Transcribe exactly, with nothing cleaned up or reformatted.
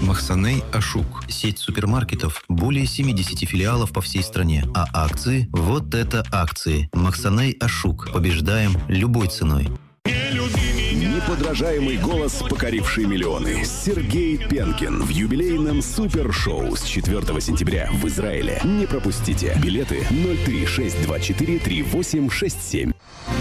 Махсаней Ашук. Сеть супермаркетов, более семидесяти филиалов по всей стране. А акции? Вот это акции. Махсаней Ашук. Побеждаем любой ценой. Неподражаемый голос, покоривший миллионы. Сергей Пенкин в юбилейном супершоу с четвёртого сентября в Израиле. Не пропустите. Билеты ноль три шесть два четыре три восемь шесть семь.